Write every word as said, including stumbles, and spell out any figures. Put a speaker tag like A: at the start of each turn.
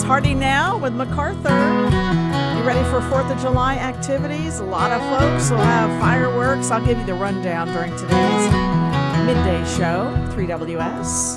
A: Party Now with MacArthur. You ready for fourth of July activities? A lot of folks will have fireworks. I'll give you the rundown during today's midday show, three W S.